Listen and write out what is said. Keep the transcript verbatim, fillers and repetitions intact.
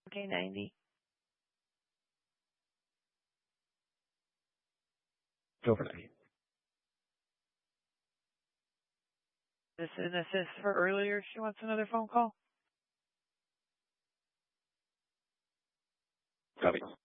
Okay, ninety. Go for ninety. This is an assist for earlier. She wants another phone call. Copy.